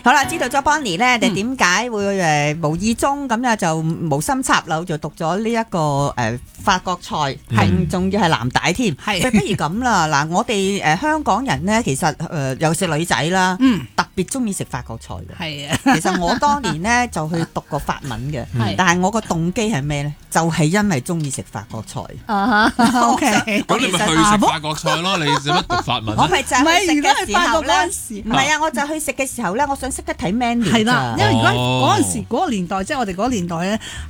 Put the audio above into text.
好啦，知道咗 Bonnie 咧，你點解會無意中咁咧就無心插柳就讀咗呢一個法國菜，係仲要係藍帶添。係，不如咁啦，嗱，我哋香港人咧，其實尤其是女仔啦，特別中意食法國菜嘅。係啊，其實我當年咧就去讀過法文嘅，但係我個動機係咩咧？就係因為中意食法國菜。OK， 咁你咪去食法國菜咯，你做乜讀法文？ 我咪就係去食嘅時候咧，唔係啊，我就去食嘅時候咧，我想識得睇 menu。 係啦，因為如果嗰陣時嗰個年代，即係我哋嗰個年代咧，